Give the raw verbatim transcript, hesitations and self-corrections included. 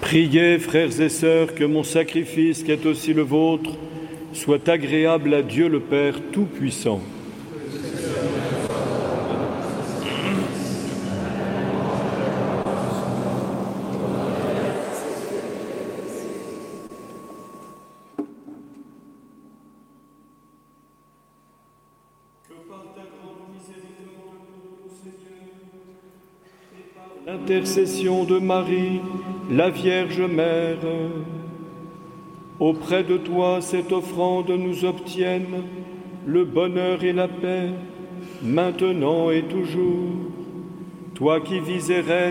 Priez, frères et sœurs, que mon sacrifice, qui est aussi le vôtre, soit agréable à Dieu le Père Tout-Puissant. L'intercession de Marie, la Vierge Mère, auprès de toi cette offrande nous obtienne le bonheur et la paix, maintenant et toujours. Toi qui vis et règnes